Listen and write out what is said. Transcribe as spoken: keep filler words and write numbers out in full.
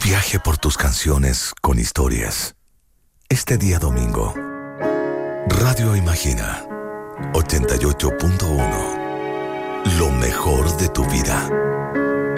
viaje por tus canciones con historias. Este día domingo, Radio Imagina, ochenta y ocho punto uno. Lo mejor de tu vida.